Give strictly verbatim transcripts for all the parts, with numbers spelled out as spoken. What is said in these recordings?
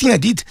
think I did.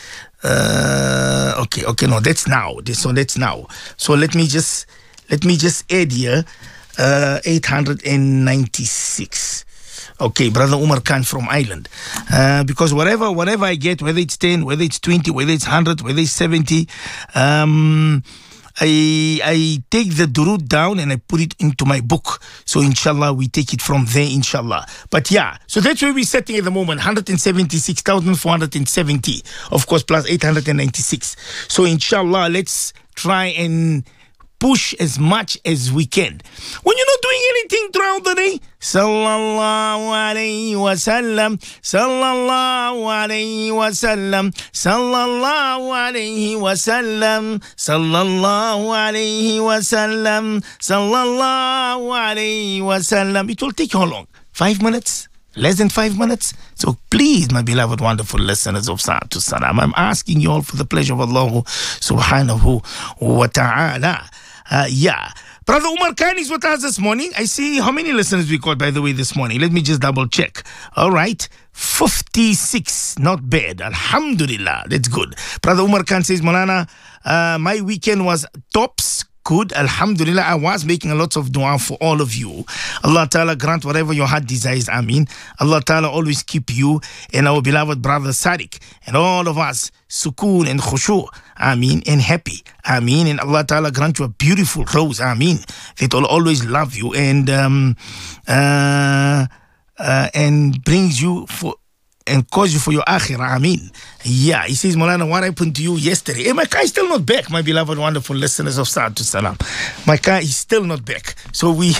Uh, okay, okay, no, that's now. This, so that's now. So let me just let me just add here uh, eight hundred ninety-six. Okay, Brother Umar Khan from Ireland. Uh, because whatever whatever I get, whether it's ten, whether it's twenty, whether it's one hundred, whether it's seventy, um, I I take the durud down and I put it into my book. So inshallah, we take it from there, inshallah. But yeah, so that's where we're setting at the moment, one hundred seventy-six thousand four hundred seventy. Of course, plus eight hundred ninety-six. So inshallah, let's try and push as much as we can. When you're not doing anything throughout the day, sallallahu alayhi wa sallam, sallallahu alayhi wa sallam, sallallahu alayhi wa sallam, sallallahu alayhi wa sallam, sallallahu alayhi wa sallam. It will take you how long? Five minutes? Less than five minutes? So please, my beloved, wonderful listeners of Sa'atu Salam, I'm asking you all for the pleasure of Allah subhanahu wa ta'ala. Uh, yeah. Brother Umar Khan is with us this morning. I see how many listeners we got, by the way, this morning. Let me just double check. All right. fifty-six. Not bad. Alhamdulillah. That's good. Brother Umar Khan says, Maulana, uh, my weekend was tops. Good, alhamdulillah. I was making a lot of dua for all of you. Allah Ta'ala grant whatever your heart desires, Ameen. Allah Ta'ala always keep you and our beloved brother Sadiq and all of us sukoon and khushu, Ameen, and happy, Ameen. And Allah Ta'ala grant you a beautiful rose, Ameen, that will always love you and um, uh, uh, and brings you for and cause you for your akhirah, Ameen. Yeah, he says, Maulana, what happened to you yesterday? Hey, my car is still not back, my beloved, wonderful listeners of Sa'atu Salam. My car is still not back. So we,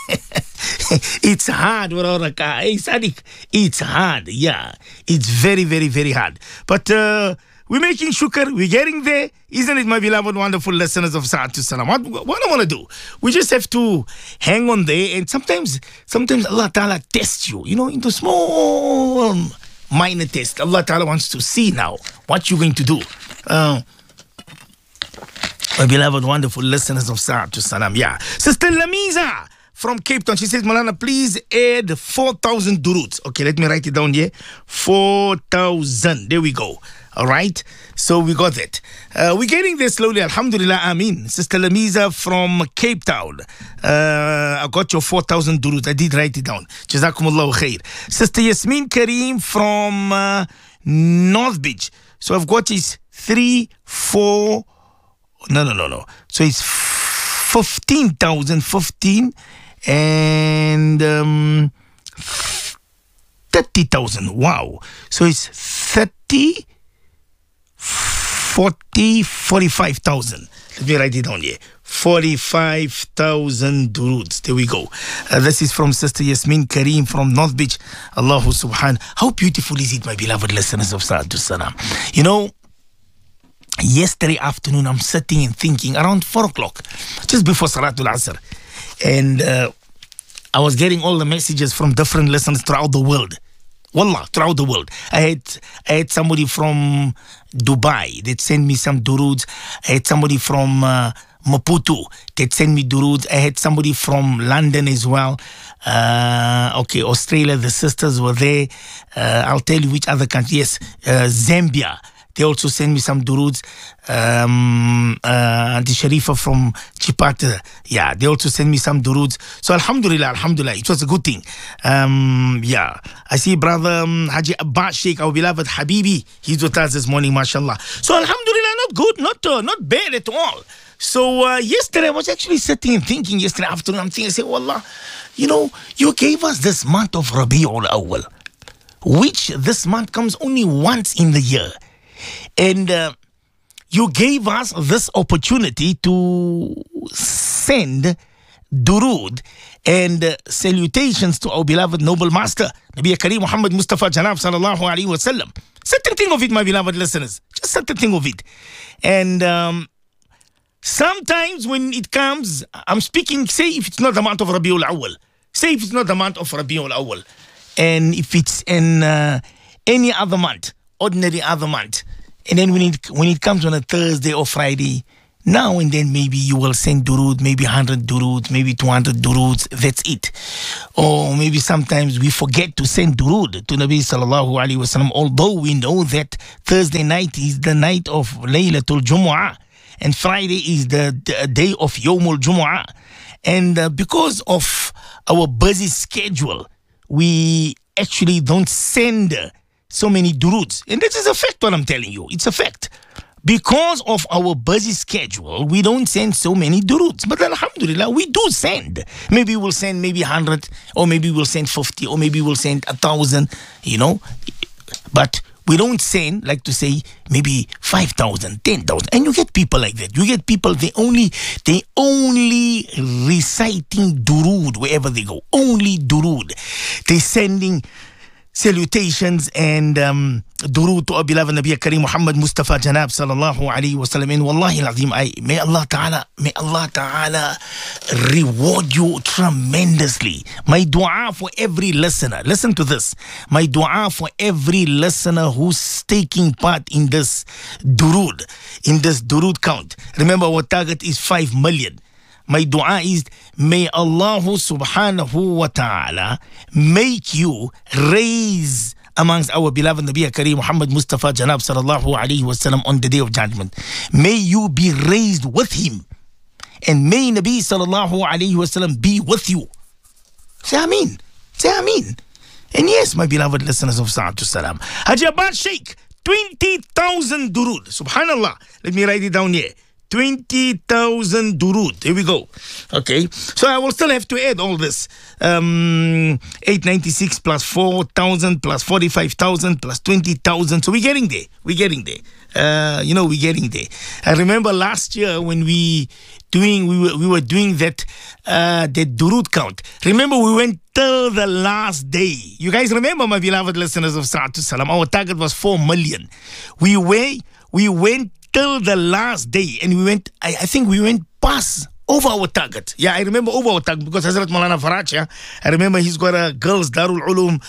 it's hard without a car. Hey, Sadiq, it's hard. Yeah, it's very, very, very hard. But uh, we're making shukr. We're getting there. Isn't it, my beloved, wonderful listeners of Sa'atu Salam? What, what I want to do, we just have to hang on there. And sometimes, sometimes Allah Ta'ala tests you, you know, into small minor test. Allah Ta'ala wants to see now what you're going to do. Uh, my beloved, wonderful listeners of Sa'atu Salam. Yeah. Sister Lamiza from Cape Town. She says, Maulana, please add four thousand duruds. Okay, let me write it down here. four thousand. There we go. All right. So we got that. Uh, we're getting there slowly. Alhamdulillah. Ameen. Sister Lamiza from Cape Town. Uh, I got your four thousand duruds. I did write it down. Jazakumullahu khair. Sister Yasmin Kareem from uh, North Beach. So I've got his three, four. No, no, no, no. So it's fifteen thousand, fifteen and um, thirty thousand. Wow. So it's thirty. forty, forty-five thousand. Let me write it down here. forty-five thousand duruds. There we go. Uh, this is from Sister Yasmin Kareem from North Beach. Allahu subhan. How beautiful is it, my beloved listeners of Sa'atu Salam? You know, yesterday afternoon, I'm sitting and thinking around four o'clock, just before Salatul Asr. And uh, I was getting all the messages from different listeners throughout the world. Wallah, throughout the world. I had I had somebody from Dubai that sent me some duruds. I had somebody from uh, Maputo that sent me duruds. I had somebody from London as well. Uh, okay, Australia, the sisters were there. Uh, I'll tell you which other country. Yes, uh, Zambia. They also send me some duruds. Um, uh, Auntie Sharifa from Chipata. Yeah, they also send me some duruds. So Alhamdulillah, Alhamdulillah, it was a good thing. Um, yeah, I see brother um, Haji Abbas Sheikh, our beloved Habibi. He's with us this morning, mashallah. So Alhamdulillah, not good, not uh, not bad at all. So uh, yesterday, I was actually sitting and thinking yesterday afternoon, I'm thinking, I said, Wallah, you know, you gave us this month of Rabi'ul Awwal, which this month comes only once in the year. And uh, you gave us this opportunity to send durud and uh, salutations to our beloved noble master, Nabi Kareem Muhammad Mustafa Janab sallallahu alayhi wa sallam. Certain thing of it, my beloved listeners. Just certain thing of it. And um, sometimes when it comes, I'm speaking, say if it's not the month of Rabiul Awwal. Say if it's not the month of Rabiul Awwal. And if it's in uh, any other month, ordinary other month. And then when it when it comes on a Thursday or Friday, Now and then maybe you will send durud, maybe one hundred durud, maybe two hundred duruds, that's it. Or maybe sometimes we forget to send durud to Nabi sallallahu alayhi wasallam, although we know that Thursday night is the night of Laylatul Jumu'ah and Friday is the, the day of Yawmul Jumu'ah. And uh, because of our busy schedule, we actually don't send uh, so many duruds. And this is a fact what I'm telling you. It's a fact. Because of our busy schedule, we don't send so many duruds. But alhamdulillah, we do send. Maybe we'll send maybe one hundred, or maybe we'll send fifty, or maybe we'll send one thousand, you know. But we don't send, like to say, maybe five thousand, ten thousand. And you get people like that. You get people, they only, they only reciting durud wherever they go. Only durud. They sending salutations and um, durud to our beloved Nabi Kareem Muhammad Mustafa Janab sallallahu alayhi wa sallam. And wallahi al-azim, I, may Allah ta'ala, may Allah ta'ala reward you tremendously. My dua for every listener, listen to this. My dua for every listener who's taking part in this durud, in this durud count. Remember, our target is five million. My dua is, may Allah subhanahu wa ta'ala make you raise amongst our beloved Nabi Kareem Muhammad Mustafa Janab sallallahu alayhi wa sallam on the day of judgment. May you be raised with him. And may Nabi sallallahu alayhi wa sallam be with you. Say Ameen. Say Ameen. And yes, my beloved listeners of Sa'atul Salam, Haji Abbas Sheikh, twenty thousand durud. Subhanallah. Let me write it down here. twenty thousand durud. Here we go. Okay. So I will still have to add all this. Um, eight ninety-six plus four thousand plus forty-five thousand plus twenty thousand. So we're getting there. We're getting there. Uh, you know, we're getting there. I remember last year when we doing we were we were doing that uh that durud count. Remember, we went till the last day. You guys remember, my beloved listeners of Sa'atul Salam, our target was four million. We were we went till the last day, and we went, I, I think we went past over our target. Yeah, I remember over our target because Hazrat Maulana Faraj, yeah, I remember he's got a girls Darul Ulum,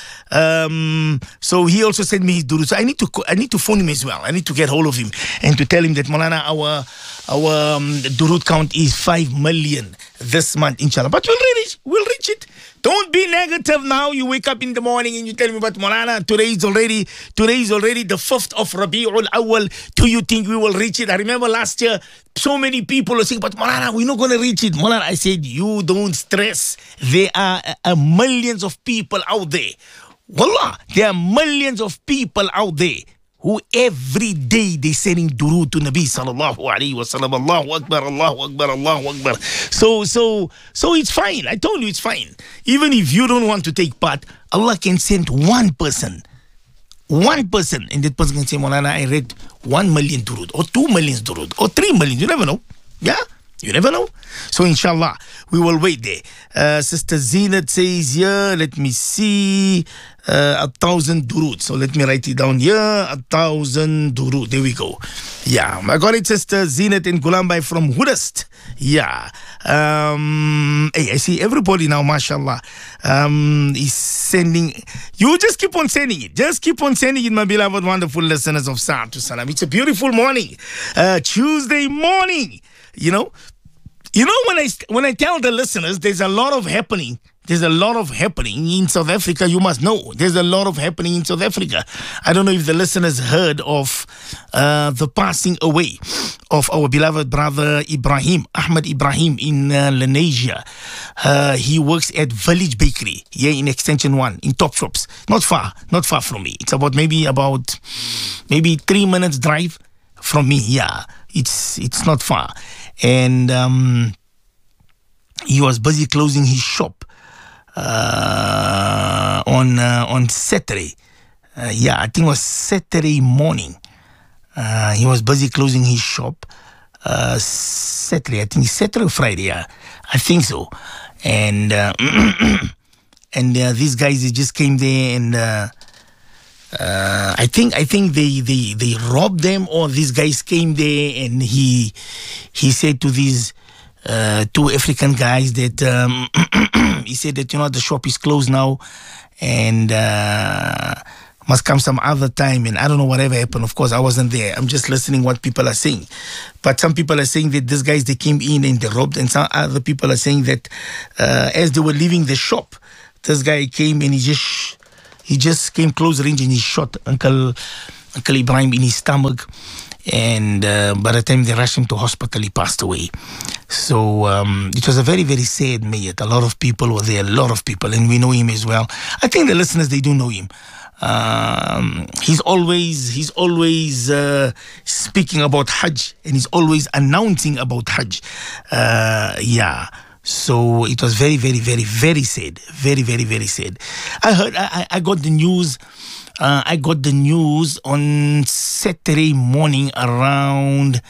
um, so he also sent me his durud. So I need to I need to phone him as well. I need to get hold of him and to tell him that Maulana, our our um, durud count is five million this month, inshallah. But we'll reach, we'll reach it. Don't be negative now. You wake up in the morning and you tell me, but Maulana, today is already today is already the fifth of Rabi'ul Awwal. Do you think we will reach it? I remember last year, so many people were saying, but Maulana, we're not going to reach it. Maulana, I said, you don't stress. There are uh, millions of people out there. Wallah, there are millions of people out there who every day they sending durud to Nabi sallallahu alayhi wa sallam. Allahu Akbar, Allahu Akbar, Allahu Akbar. So, so, so it's fine. I told you it's fine. Even if you don't want to take part, Allah can send one person, one person, and that person can say, Maulana, I read one million durud, or two million durud, or three million. You never know. Yeah? You never know. So inshallah, we will wait there. Uh, Sister Zinat says, yeah, let me see, uh, a thousand durud. So let me write it down here, a thousand durud. There we go. Yeah, I got it, Sister Zinat in Gulambai from Hudast. Yeah. Um, hey, I see everybody now, mashallah, um, is sending. You just keep on sending it. Just keep on sending it, my beloved, wonderful listeners of Sa'atul Salam. It's a beautiful morning. Uh, Tuesday morning. You know, you know when I when I tell the listeners there's a lot of happening, there's a lot of happening in South Africa. You must know there's a lot of happening in South Africa. I don't know if the listeners heard of uh, the passing away of our beloved brother Ibrahim Ahmed Ibrahim in uh, Lenasia. Uh, he works at Village Bakery here in Extension One in Top Shops. Not far, not far from me. It's about maybe about maybe three minutes drive from me. Yeah, it's it's not far. And um, he was busy closing his shop uh, on uh, on Saturday. Uh, yeah, I think it was Saturday morning. Uh, he was busy closing his shop. Uh, Saturday, I think Saturday or Friday. Yeah, I think so. And uh, and uh, these guys, they just came there and. Uh, Uh, I think I think they, they, they robbed them, or these guys came there and he he said to these uh, two African guys that um, he said that, you know, the shop is closed now, and uh, must come some other time, and I don't know whatever happened. Of course, I wasn't there. I'm just listening what people are saying. But some people are saying that these guys, they came in and they robbed, and some other people are saying that uh, as they were leaving the shop, this guy came and he just he just came close range and he shot Uncle Uncle Ibrahim in his stomach. And uh, by the time they rushed him to hospital, he passed away. So um, it was a very, very sad mayat. A lot of people were there, a lot of people, and we know him as well. I think the listeners, they do know him. Um, he's always he's always uh, speaking about Hajj, and he's always announcing about Hajj. Uh, yeah. So it was very, very, very, very sad. Very, very, very sad. I heard, I, I got the news. Uh, I got the news on Saturday morning around,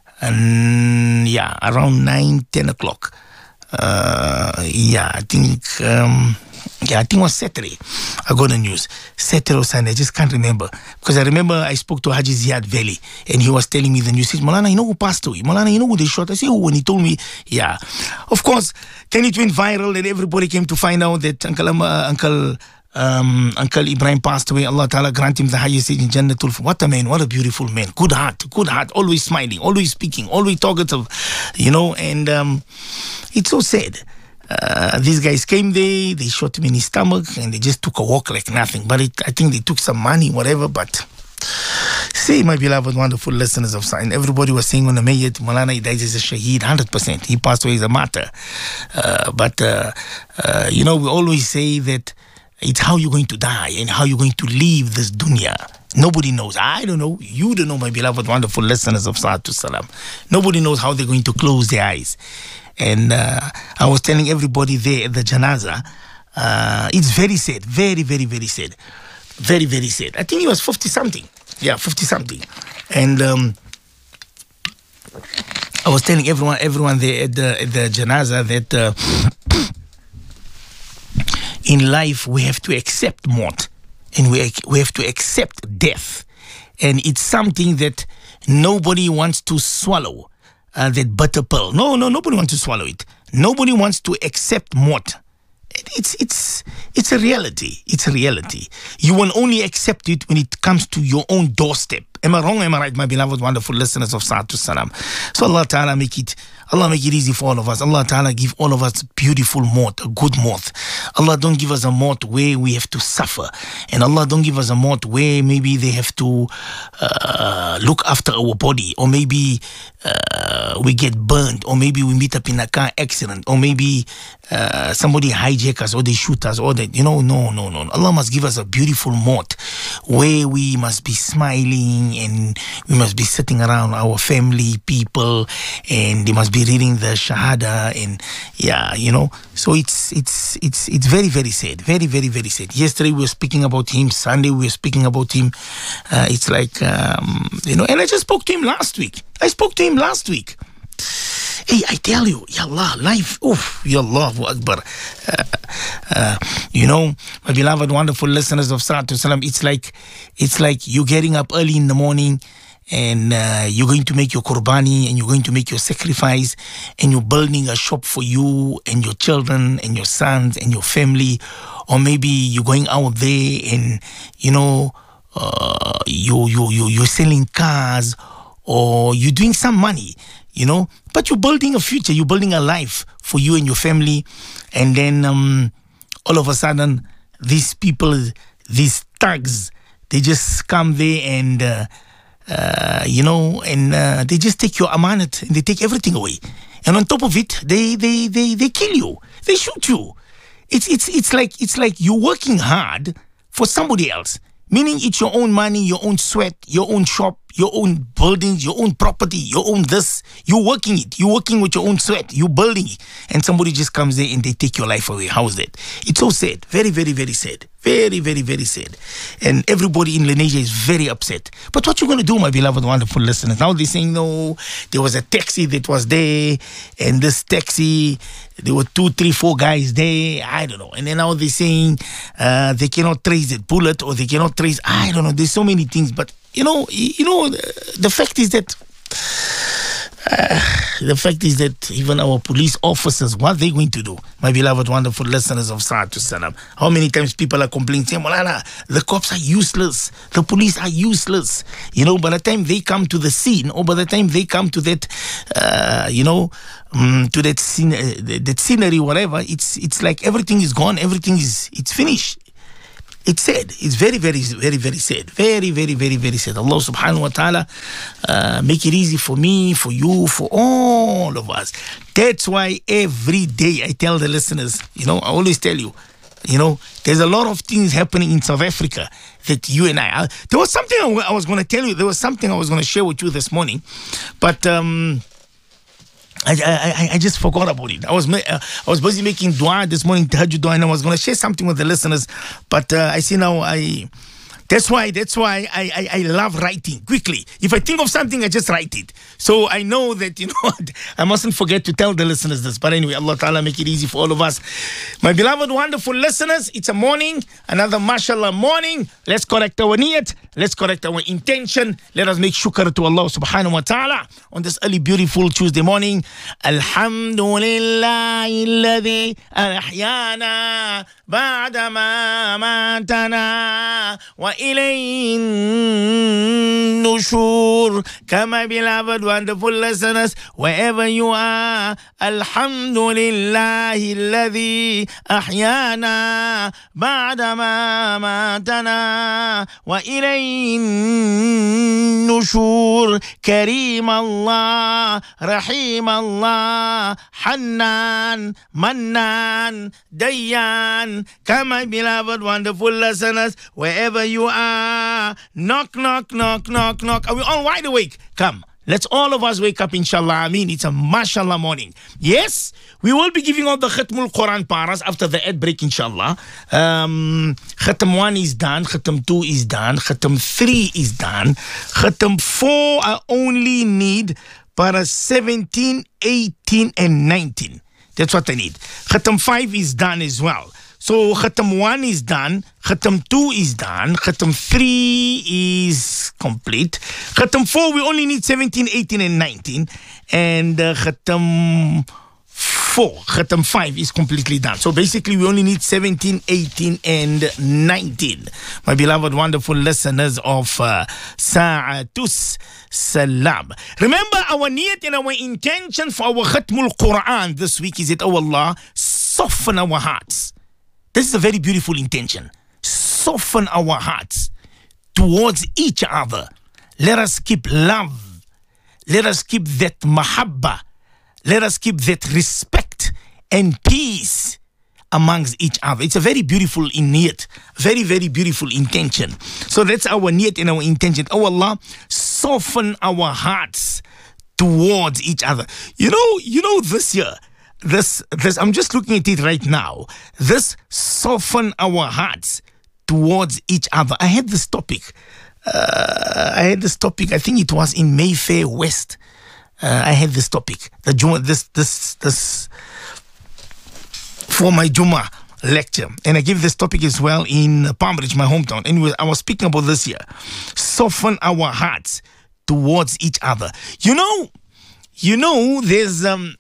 um, yeah, around nine, ten o'clock. Uh, yeah, I think, um, yeah, I think it was Saturday. I got the news. Saturday or Sunday, I just can't remember. Because I remember I spoke to Haji Ziad Valley, and he was telling me the news. He said, Molana, you know who passed away? Molana, you know who they shot? I said, who? And he told me, yeah. Of course, then it went viral, and everybody came to find out that Uncle, uh, Uncle, Um, Uncle Ibrahim passed away. Allah Ta'ala grant him the highest in Jannatul. What a man, what a beautiful man. Good heart, good heart, always smiling, always speaking, always talkative, you know, and um, it's so sad. Uh, these guys came there, they shot him in his stomach, and they just took a walk like nothing. But it, I think they took some money, whatever, but see, my beloved, wonderful listeners of Sign, everybody was saying on the Mayyat, Malana, he died as a shaheed, one hundred percent. He passed away as a martyr. Uh, but, uh, uh, you know, we always say that it's how you're going to die and how you're going to leave this dunya. Nobody knows. I don't know. You don't know, my beloved, wonderful listeners of Salatu Salam. Nobody knows how they're going to close their eyes. And uh, I was telling everybody there at the janaza, uh, it's very sad. Very, very, very sad. Very, very sad. I think he was fifty-something. Yeah, fifty-something. And um, I was telling everyone everyone there at the, at the janaza that Uh, in life, we have to accept maut, and we we have to accept death, and it's something that nobody wants to swallow. Uh, that bitter pill. No, no, nobody wants to swallow it. Nobody wants to accept maut. It's it's it's a reality. It's a reality. You will only accept it when it comes to your own doorstep. Am I wrong? Am I right, my beloved, wonderful listeners of Salatu Salam? So Allah Ta'ala make it, Allah make it easy for all of us. Allah Ta'ala give all of us beautiful maut, a good maut. Allah don't give us a maut where we have to suffer. And Allah don't give us a maut where maybe they have to uh, look after our body, or maybe uh, we get burned, or maybe we meet up in a car accident, or maybe uh, somebody hijack us, or they shoot us, or that, you know, no, no, no. Allah must give us a beautiful maut where we must be smiling, and we must be sitting around our family, people, and they must be reading the Shahada, and yeah, you know. So it's it's it's it's very, very sad, very, very, very sad. Yesterday we were speaking about him. Sunday we were speaking about him. Uh, it's like um, you know, and I just spoke to him last week. I spoke to him last week. Hey, I tell you, Ya Allah, life, oof, Ya Allahu Akbar. Uh, uh, you know, my beloved, wonderful listeners of Salatu Salam, it's like, it's like you're getting up early in the morning, and uh, you're going to make your qurbani, and you're going to make your sacrifice, and you're building a shop for you and your children and your sons and your family. Or maybe you're going out there and, you know, uh, you, you, you, you're selling cars, or you're doing some money, you know, but you're building a future, you're building a life for you and your family. And then um, all of a sudden, these people, these thugs, they just come there and, uh, uh, you know, and uh, they just take your amanat, and they take everything away. And on top of it, they, they, they, they kill you. They shoot you. It's, it's, it's like, it's like you're working hard for somebody else. Meaning it's your own money, your own sweat, your own shop, your own buildings, your own property, your own this. You're working it. You're working with your own sweat. You're building it. And somebody just comes there and they take your life away. How's that? It's so sad. Very, very, very sad. Very, very, very sad. And everybody in Lenasia is very upset. But what you going to do, my beloved, wonderful listeners? Now they're saying, no, there was a taxi that was there. And this taxi, there were two, three, four guys there. I don't know. And then now they're saying uh, they cannot trace that bullet, or they cannot trace, I don't know. There's so many things. But, you know, you know, the fact is that The fact is that even our police officers, what are they going to do? My beloved, wonderful listeners of Sa'atu Salam. How many times people are complaining, saying, Malala, the cops are useless. The police are useless. You know, by the time they come to the scene, or by the time they come to that, uh, you know, um, to that, scene, uh, that scenery, whatever, it's it's like everything is gone. Everything is, it's finished. It's sad. It's very, very, very, very sad. Very, very, very, very sad. Allah subhanahu wa ta'ala uh, make it easy for me, for you, for all of us. That's why every day I tell the listeners, you know, I always tell you, you know, there's a lot of things happening in South Africa that you and I, I there was something I, w- I was going to tell you, there was something I was going to share with you this morning, but, um, I, I I just forgot about it. I was uh, I was busy making dua this morning, tahajjud dua, and I was going to share something with the listeners. But uh, I see now I. That's why. That's why I, I I love writing quickly. If I think of something, I just write it. So I know that, you know, I mustn't forget to tell the listeners this. But anyway, Allah Ta'ala make it easy for all of us. My beloved, wonderful listeners, it's a morning, another mashallah morning. Let's correct our niyat. Let's correct our intention. Let us make shukr to Allah Subhanahu wa Ta'ala on this early, beautiful Tuesday morning. Alhamdulillah alladhi ahyana ba'da ma matana wa ilayhi nushur. Come, my beloved, wonderful listeners, wherever you are, Alhamdulillah alladhi ahyana ba'da ma matana wa ilayhi nushur. Kareem Allah, Rahim Allah, Hannan, Mannan, Dayyan. Come, my beloved, wonderful listeners, wherever you are, knock, knock, knock, knock, knock. Are we all wide awake? Come. Let's all of us wake up, inshallah. I mean, it's a mashallah morning. Yes, we will be giving out the Khatmul Quran paras after the ad break, inshallah. Um, Khatam one is done. Khatam two is done. Khatam three is done. Khatam four, I only need para seventeen, eighteen, and nineteen. That's what I need. Khatam five is done as well. So Khatam one is done, Khatam two is done, Khatam three is complete. Khatam four, we only need seventeen, eighteen, and nineteen. And uh, Khatam four, Khatam five is completely done. So basically we only need seventeen, eighteen, and nineteen. My beloved, wonderful listeners of uh, Sa'atus Salam. Remember, our niyat and our intention for our Khatmul Quran this week is that, oh Allah, soften our hearts. This is a very beautiful intention. Soften our hearts towards each other. Let us keep love. Let us keep that mahabba. Let us keep that respect and peace amongst each other. It's a very beautiful niyat. Very, very beautiful intention. So that's our niyat and our intention. Oh Allah, soften our hearts towards each other. You know, you know this year, This, this, I'm just looking at it right now. This soften our hearts towards each other. I had this topic. Uh, I had this topic. I think it was in Mayfair West. Uh, I had this topic. The this this this for my Juma lecture, and I give this topic as well in Palmbridge, my hometown. Anyway, I was speaking about this here. Soften our hearts towards each other. You know, you know, there's um.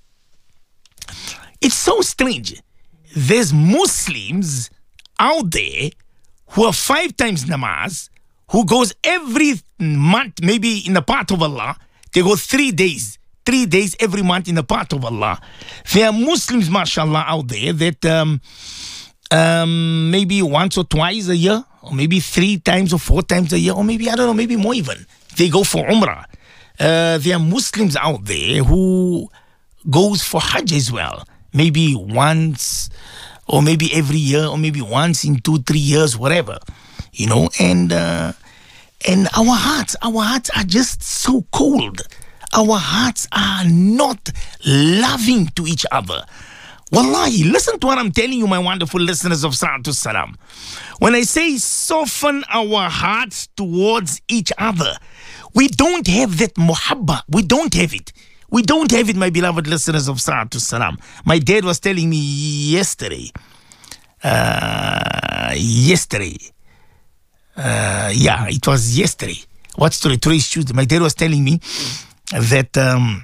It's so strange. There's Muslims out there who are five times namaz, who goes every month, maybe in the path of Allah. They go three days, three days every month in the path of Allah. There are Muslims, mashallah, out there that um, um, maybe once or twice a year, or maybe three times or four times a year, or maybe, I don't know, maybe more even. They go for Umrah. Uh, there are Muslims out there who goes for Hajj as well. Maybe once, or maybe every year, or maybe once in two, three years, whatever, you know. And uh, and our hearts, our hearts are just so cold. Our hearts are not loving to each other. Wallahi, listen to what I'm telling you, my wonderful listeners of Sa'atus Salam. When I say soften our hearts towards each other, we don't have that muhabba. We don't have it. We don't have it, my beloved listeners of Sa'atus Salam. My dad was telling me yesterday, uh, yesterday, uh, yeah, it was yesterday. What's today? Today is Tuesday. My dad was telling me that um,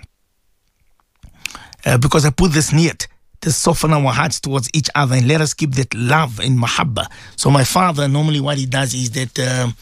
uh, because I put this niyat to soften our hearts towards each other and let us keep that love and mahabba. So my father, normally what he does is that um,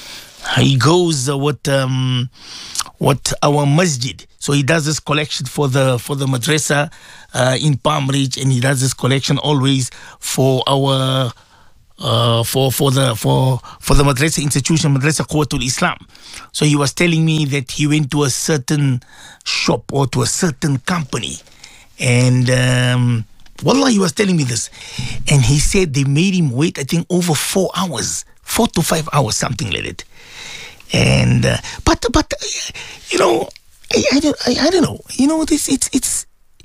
he goes uh, with um, what our masjid. So he does this collection for the for the madrasa uh, in Palm Ridge, and he does this collection always for our uh, for for the for for the madrasa institution, Madrasa Quwwatul Islam. So he was telling me that he went to a certain shop or to a certain company, and um, wallah, he was telling me this, and he said they made him wait, I think, over four hours, four to five hours, something like that. And uh, but but uh, you know, I, I don't I, I don't know. You know, this it's it's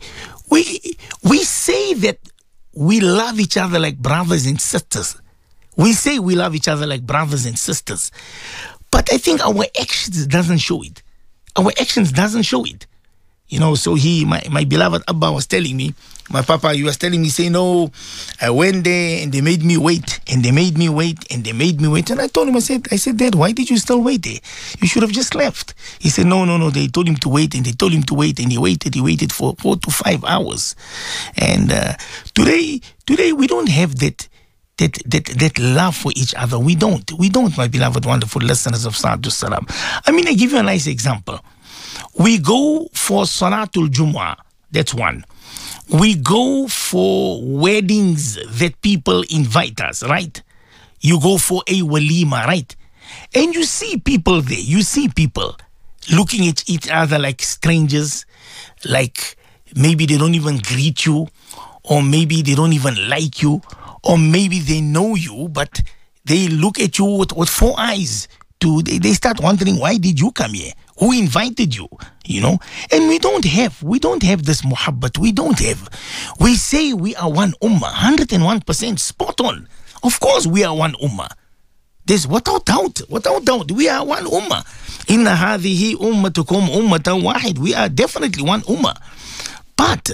we we say that we love each other like brothers and sisters. We say we love each other like brothers and sisters, but I think our actions doesn't show it. Our actions doesn't show it. You know, so he, my, my beloved Abba was telling me, my papa, he was telling me, say, no, I went there and they made me wait, and they made me wait, and they made me wait. And I told him, I said, I said, Dad, why did you still wait there? You should have just left. He said, no, no, no, they told him to wait, and they told him to wait, and he waited, he waited for four to five hours. And uh, today, today we don't have that, that, that, that love for each other. We don't, we don't, my beloved, wonderful listeners of Sa'atul Salam. I mean, I give you a nice example. We go for Salatul Jumu'ah, that's one. We go for weddings that people invite us, right? You go for a walima, right? And you see people there, you see people looking at each other like strangers, like maybe they don't even greet you, or maybe they don't even like you, or maybe they know you, but they look at you with, with four eyes. To, they, they start wondering, why did you come here? Who invited you? You know? And we don't have, we don't have this muhabbat. We don't have. We say we are one ummah, one hundred one percent spot on. Of course we are one ummah. There's without doubt, without doubt, we are one ummah. Inna hadhihi ummatukum ummatan wahid. We are definitely one ummah. But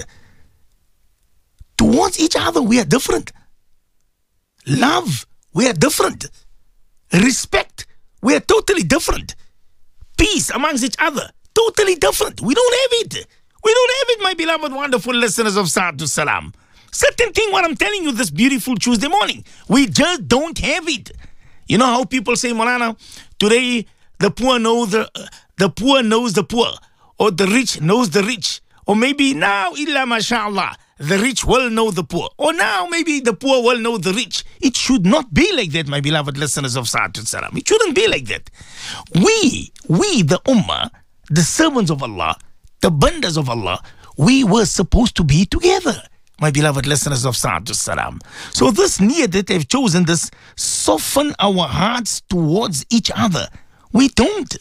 towards each other, we are different. Love, we are different. Respect, we are totally different. Peace amongst each other, totally different. We don't have it. We don't have it, my beloved, wonderful listeners of Sa'atul Salam. Certain thing what I'm telling you this beautiful Tuesday morning. We just don't have it. You know how people say, Maulana, today the poor know the, uh, the poor knows the poor, or the rich knows the rich, or maybe now, illa mashallah, the rich will know the poor, or now maybe the poor will know the rich. It should not be like that, my beloved listeners of Sa'atul Salam. It shouldn't be like that. We, we the ummah, the servants of Allah, the bandas of Allah, we were supposed to be together, my beloved listeners of Sa'atul Salam. So this niyat that they've chosen, this soften our hearts towards each other. We don't.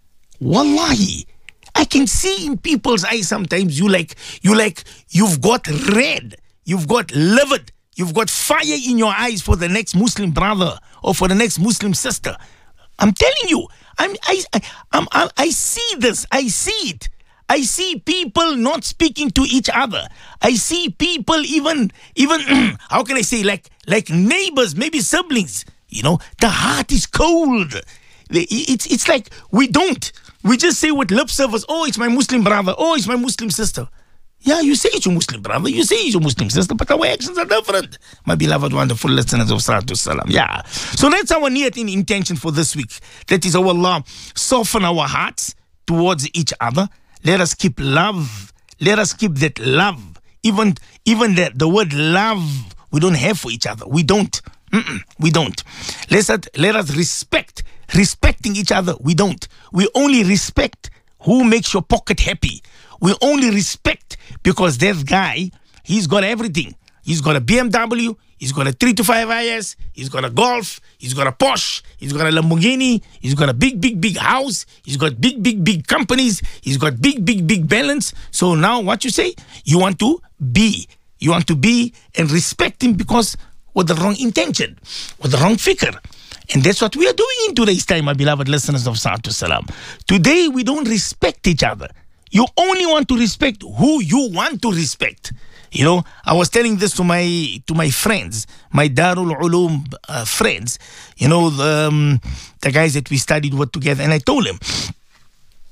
Wallahi. I can see in people's eyes sometimes you like, you like, you've got red, you've got livid, you've got fire in your eyes for the next Muslim brother or for the next Muslim sister. I'm telling you, I'm, I, I, I'm, I, I see this, I see it. I see people not speaking to each other. I see people even, even, how can I say, like, like neighbors, maybe siblings, you know, the heart is cold. It's, it's like we don't. We just say with lip service, oh, it's my Muslim brother. Oh, it's my Muslim sister. Yeah, you say it's your Muslim brother. You say it's your Muslim sister, but our actions are different. My beloved, wonderful listeners of Sa'atul Salam. Yeah. So that's our niyat in intention for this week. That is, oh Allah, soften our hearts towards each other. Let us keep love. Let us keep that love. Even, even the, the word love, we don't have for each other. We don't. Mm-mm, we don't. Let us, let us respect. Respecting each other, we don't. We only respect who makes your pocket happy. We only respect because that guy, he's got everything. He's got a B M W, he's got a three to five I S, he's got a Golf, he's got a Porsche, he's got a Lamborghini, he's got a big, big, big house, he's got big, big, big companies, he's got big, big, big balance. So now what you say? You want to be. You want to be and respect him because with the wrong intention, with the wrong fikr. And that's what we are doing in today's time, my beloved listeners of Sa'atul Salam. Today, we don't respect each other. You only want to respect who you want to respect. You know, I was telling this to my to my friends, my Darul Ulum uh, friends, you know, the, um, the guys that we studied with together, and I told them,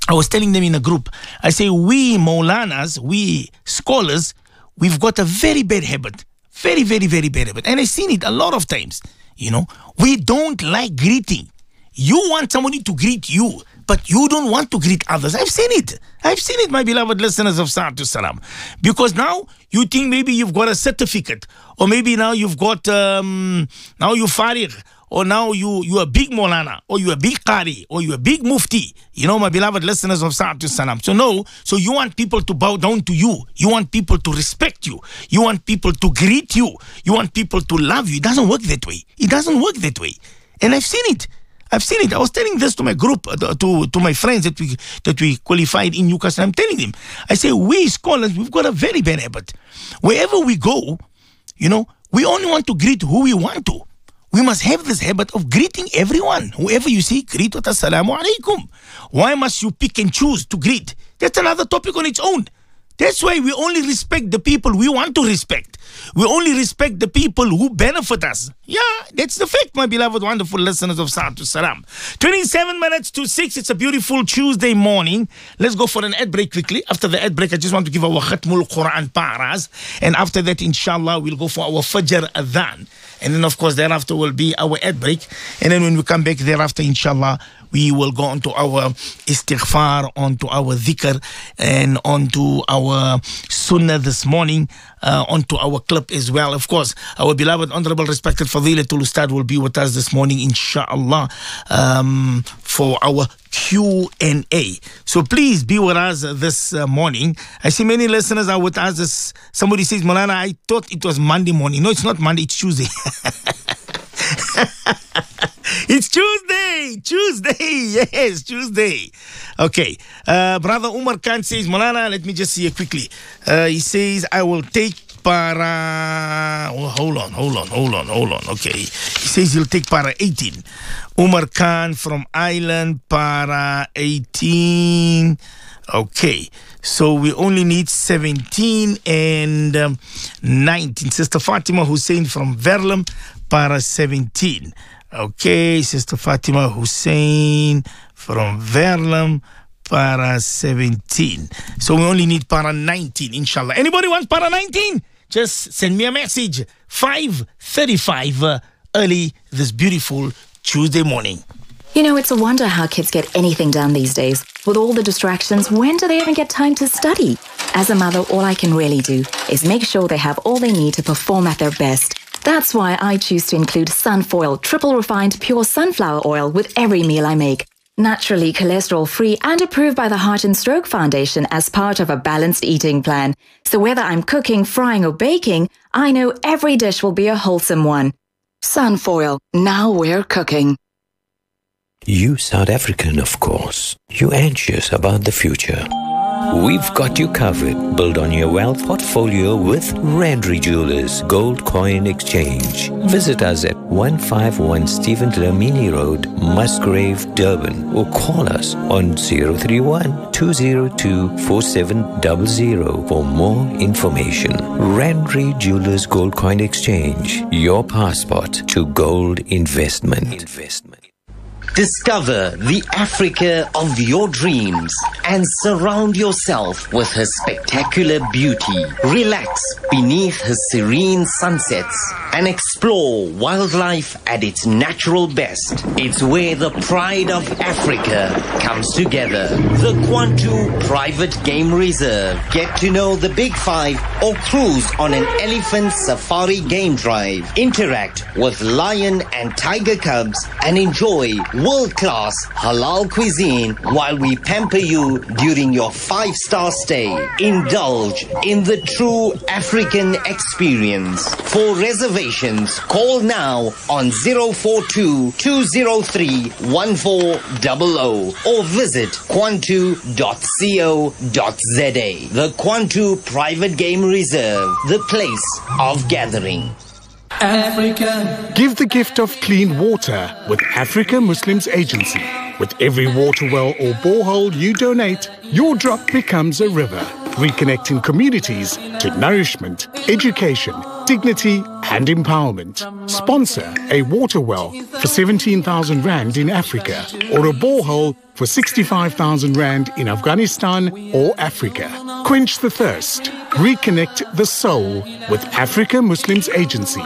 I was telling them in a group, I say, we Maulanas, we scholars, we've got a very bad habit. Very, very, very bad habit. And I've seen it a lot of times. You know, we don't like greeting. You want somebody to greet you, but you don't want to greet others. I've seen it. I've seen it, my beloved listeners of Sa'atu Salam. Because now you think maybe you've got a certificate, or maybe now you've got, um, now you're Farig, or now you, you're a big Maulana, or you're a big Qari, or you're a big Mufti. You know, my beloved listeners of Sa'atu Salam. So no, so you want people to bow down to you. You want people to respect you. You want people to greet you. You want people to love you. It doesn't work that way. It doesn't work that way. And I've seen it. I've seen it. I was telling this to my group, uh, to, to my friends that we that we qualified in Newcastle. I'm telling them, I say, we scholars, we've got a very bad habit. Wherever we go, you know, we only want to greet who we want to. We must have this habit of greeting everyone. Whoever you see, greet with assalamu alaikum. Why must you pick and choose to greet? That's another topic on its own. That's why we only respect the people we want to respect. We only respect the people who benefit us. Yeah, that's the fact, my beloved, wonderful listeners of Sa'atu Salam. twenty-seven minutes to six. It's a beautiful Tuesday morning. Let's go for an ad break quickly. After the ad break, I just want to give our Khatmul Quran paras. And after that, inshallah, we'll go for our Fajr Adhan. And then, of course, thereafter will be our ad break. And then when we come back thereafter, inshallah, we will go on to our istighfar, on to our dhikr, and on to our sunnah this morning, uh, on to our clip as well. Of course, our beloved, honorable, respected Fadilatul Ustad will be with us this morning, inshallah, um, for our Q and A. So please be with us this uh, morning. I see many listeners are with us. This, somebody says, Maulana, I thought it was Monday morning. No, it's not Monday, it's Tuesday. It's Tuesday, Tuesday, yes, Tuesday. Okay, uh, Brother Umar Khan says, Maulana, let me just see it quickly. Uh, he says, I will take para, oh, hold on, hold on, hold on, hold on. Okay, he says he'll take para eighteen. Umar Khan from Island, para eighteen. Okay, so we only need seventeen and um, nineteen. Sister Fatima Hussein from Verlam, para seventeen. Okay, Sister Fatima Hussein from Verlam, para seventeen. So we only need para nineteen, inshallah. Anybody want para nineteen? Just send me a message. five thirty-five uh, early this beautiful Tuesday morning. You know, it's a wonder how kids get anything done these days. With all the distractions, when do they even get time to study? As a mother, all I can really do is make sure they have all they need to perform at their best. That's why I choose to include Sunfoil triple refined pure sunflower oil with every meal I make. Naturally cholesterol-free and approved by the Heart and Stroke Foundation as part of a balanced eating plan. So whether I'm cooking, frying or baking, I know every dish will be a wholesome one. Sunfoil, now we're cooking. You South African, of course. You anxious about the future. We've got you covered. Build on your wealth portfolio with Randry Jewelers Gold Coin Exchange. Visit us at one fifty-one Stephen Dlamini Road, Musgrave, Durban, or call us on zero three one, two zero two, four seven zero zero for more information. Randry Jewelers Gold Coin Exchange, your passport to gold investment. Investment. Discover the Africa of your dreams and surround yourself with her spectacular beauty. Relax beneath her serene sunsets and explore wildlife at its natural best. It's where the pride of Africa comes together. The Kwantu Private Game Reserve. Get to know the Big Five or cruise on an elephant safari game drive. Interact with lion and tiger cubs and enjoy world-class halal cuisine while we pamper you during your five-star stay. Indulge in the true African experience. For reservations, call now on zero four two, two zero three, one four zero zero or visit kwantu dot co dot za. The Kwantu Private Game Reserve, the place of gathering. Africa. Give the gift of clean water with Africa Muslims Agency. With every water well or borehole you donate, your drop becomes a river. reconnecting communities to nourishment, education, dignity and empowerment. Sponsor a water well for seventeen thousand rand in Africa or a borehole for sixty-five thousand rand in Afghanistan or Africa. Quench the thirst. Reconnect the soul with Africa Muslims Agency.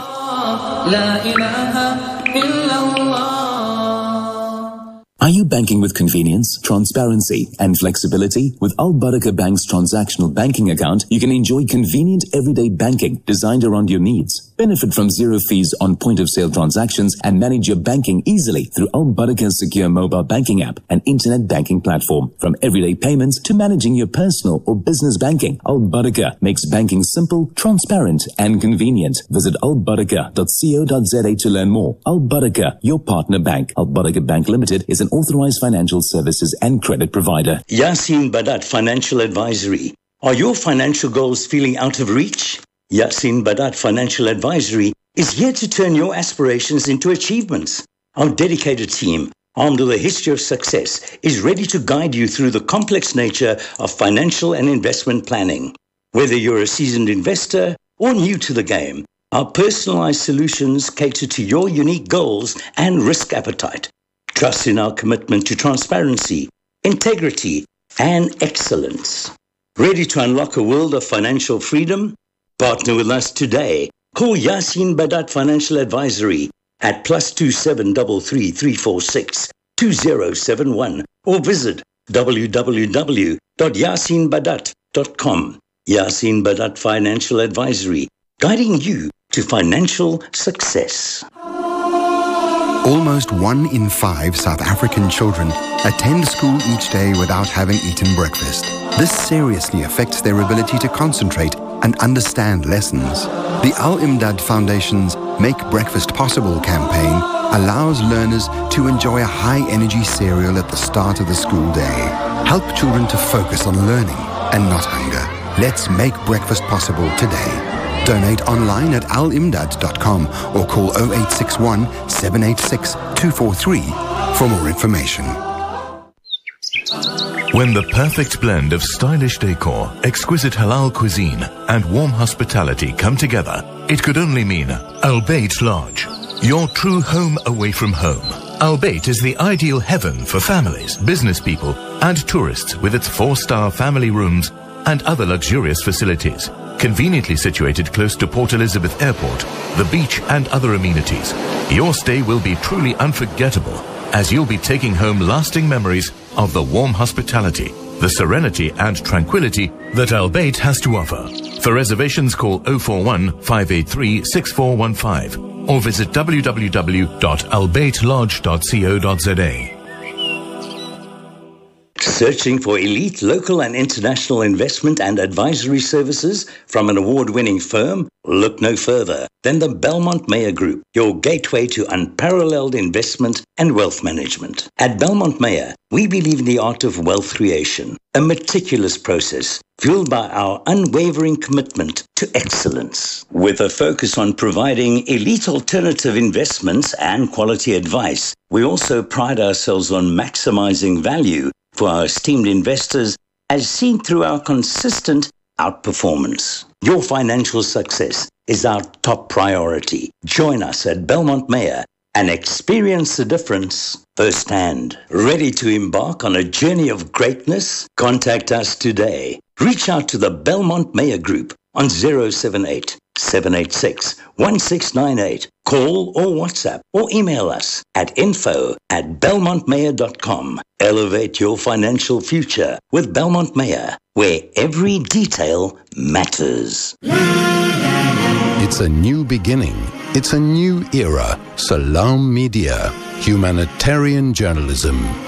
Are you banking with convenience, transparency and flexibility? With Al Barakah Bank's transactional banking account, you can enjoy convenient everyday banking designed around your needs. Benefit from zero fees on point-of-sale transactions and manage your banking easily through Al Barakah's secure mobile banking app and internet banking platform. From everyday payments to managing your personal or business banking, Al Barakah makes banking simple, transparent and convenient. Visit al barakah dot co dot za to learn more. Al Barakah, your partner bank. Al Barakah Bank Limited is an authorized financial services and credit provider. Yasin Badat Financial Advisory. Are your financial goals feeling out of reach? Yasin Badat Financial Advisory is here to turn your aspirations into achievements. Our dedicated team, armed with a history of success, is ready to guide you through the complex nature of financial and investment planning. Whether you're a seasoned investor or new to the game, our personalized solutions cater to your unique goals and risk appetite. Trust in our commitment to transparency, integrity, and excellence. Ready to unlock a world of financial freedom? Partner with us today. Call Yasin Badat Financial Advisory at plus two seven three three three four six two zero seven one or visit w w w dot yasin badat dot com. Yasin Badat Financial Advisory, guiding you to financial success. Almost one in five South African children attend school each day without having eaten breakfast. This seriously affects their ability to concentrate and understand lessons. The Al-Imdad Foundation's Make Breakfast Possible campaign allows learners to enjoy a high-energy cereal at the start of the school day. Help children to focus on learning and not hunger. Let's make breakfast possible today. Donate online at al imdad dot com or call oh eight six one, seven eight six, two four three for more information. When the perfect blend of stylish decor, exquisite halal cuisine, and warm hospitality come together, it could only mean Al Bayt Lodge, your true home away from home. Al Bayt is the ideal heaven for families, business people, and tourists with its four-star family rooms and other luxurious facilities. Conveniently situated close to Port Elizabeth Airport, the beach and other amenities, your stay will be truly unforgettable as you'll be taking home lasting memories of the warm hospitality, the serenity and tranquility that Al Bayt has to offer. For reservations, call oh four one, five eight three, six four one five or visit w w w dot al bayt lodge dot co dot za. Searching for elite local and international investment and advisory services from an award-winning firm? Look no further than the Belmont Meyer Group, your gateway to unparalleled investment and wealth management. At Belmont Meyer, we believe in the art of wealth creation, a meticulous process fueled by our unwavering commitment to excellence. With a focus on providing elite alternative investments and quality advice, we also pride ourselves on maximizing value for our esteemed investors, as seen through our consistent outperformance. Your financial success is our top priority. Join us at Belmont Meyer and experience the difference firsthand. Ready to embark on a journey of greatness? Contact us today. Reach out to the Belmont Meyer Group on zero seven eight, seven eight six, one six nine eight. Call or WhatsApp or email us at info at belmont mayer dot com. Elevate your financial future with Belmont Meyer, where every detail matters. It's a new beginning. It's a new era. Salam Media. Humanitarian journalism.